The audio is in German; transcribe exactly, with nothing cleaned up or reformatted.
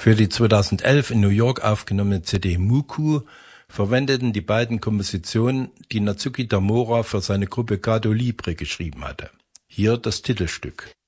Für die zweitausendelf in New York aufgenommene C D Muku verwendeten die beiden Kompositionen, die Natsuki Tamura für seine Gruppe Gado Libre geschrieben hatte. Hier das Titelstück.